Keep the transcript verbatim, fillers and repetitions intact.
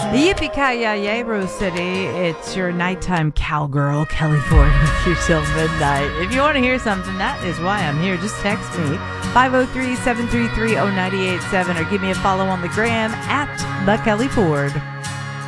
Yippee-ki-yay, Rose City. It's your nighttime cowgirl, Kelly Ford, with you till midnight. If you want to hear something, that is why I'm here. Just text me, five oh three, seven three three, oh nine eight seven, or give me a follow on the gram at The Kelly Ford.